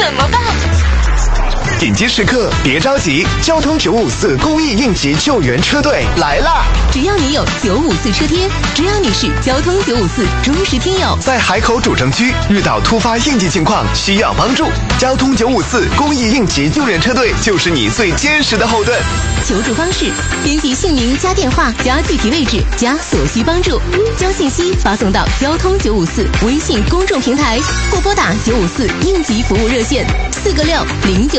怎么办？ 紧急时刻别着急，交通954公益应急救援车队来啦！ 只要你有954车贴，只要你是交通954忠实听友， 在海口主城区遇到突发应急情况需要帮助，交通954公益应急救援车队就是你最坚实的后盾。 求助方式：编辑姓名加电话加具体位置加所需帮助，将信息发送到交通954微信公众平台，或拨打954应急服务热线4个609。